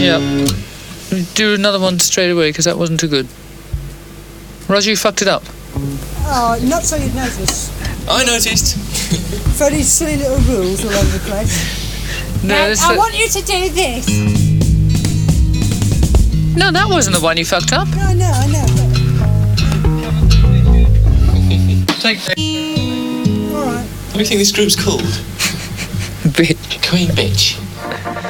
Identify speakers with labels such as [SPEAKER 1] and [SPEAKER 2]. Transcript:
[SPEAKER 1] Yeah. Do another one straight away, because that wasn't too good. Roger, you fucked it up.
[SPEAKER 2] Oh, not so you'd notice.
[SPEAKER 3] I noticed.
[SPEAKER 2] Freddie's silly little rules all over the place.
[SPEAKER 1] No,
[SPEAKER 4] I want you to do this.
[SPEAKER 1] No, that wasn't the one you fucked up.
[SPEAKER 2] No, I know.
[SPEAKER 3] Take.
[SPEAKER 2] All right.
[SPEAKER 3] What do you think this group's called?
[SPEAKER 1] Bitch.
[SPEAKER 3] Queen Bitch.